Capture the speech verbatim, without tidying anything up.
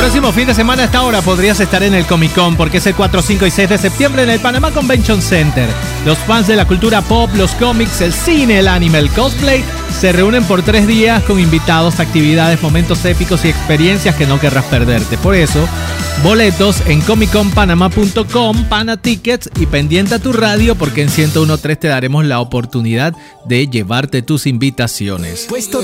próximo fin de semana a esta hora podrías estar en el Comic Con porque es el cuatro, cinco y seis de septiembre en el Panama Convention Center. Los fans de la cultura pop, los cómics, el cine, el anime, el cosplay se reúnen por tres días con invitados, actividades, momentos épicos y experiencias que no querrás perderte. Por eso, boletos en comic con panama punto com, Pana Tickets, y pendiente a tu radio porque en ciento uno punto tres te daremos la oportunidad de llevarte tus invitaciones. Puesto